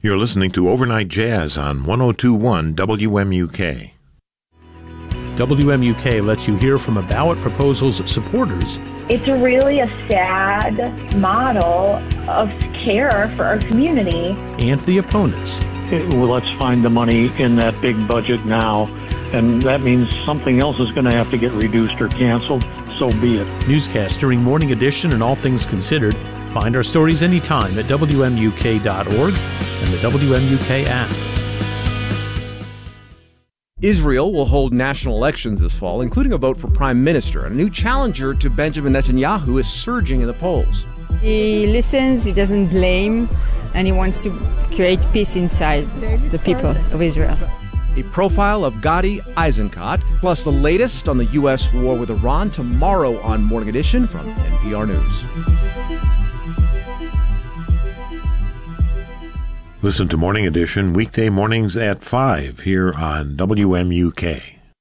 You're listening to Overnight Jazz on 1021 WMUK. WMUK lets you hear from a ballot proposal's supporters. It's really a sad model of care for our community. And the opponents. Well, let's find the money in that big budget now, and that means something else is going to have to get reduced or canceled. So be it. Newscast during Morning Edition and All Things Considered. Find our stories anytime at WMUK.org and the WMUK app. Israel will hold national elections this fall, including a vote for prime minister. And a new challenger to Benjamin Netanyahu is surging in the polls. He listens, he doesn't blame, and he wants to create peace inside the people of Israel. A profile of Gadi Eisenkot, plus the latest on the U.S. war with Iran tomorrow on Morning Edition from NPR News. Listen to Morning Edition weekday mornings at 5 here on WMUK.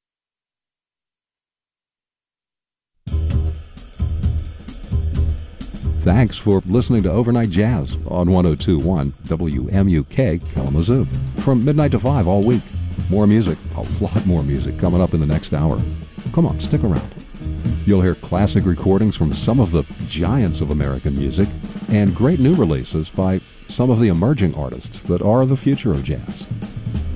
Thanks for listening to Overnight Jazz on 1021 WMUK Kalamazoo. From midnight to 5 all week. More music, a lot more music coming up in the next hour. Come on, stick around. You'll hear classic recordings from some of the giants of American music and great new releases by some of the emerging artists that are the future of jazz.